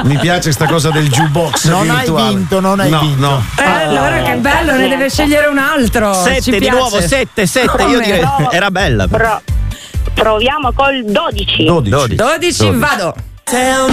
Mi piace sta cosa del jukebox. Non hai vinto. No. Allora che bello, ne deve scegliere un altro. 7 di nuovo, 7. Io direi era bella. Proviamo col 12. 12, vado.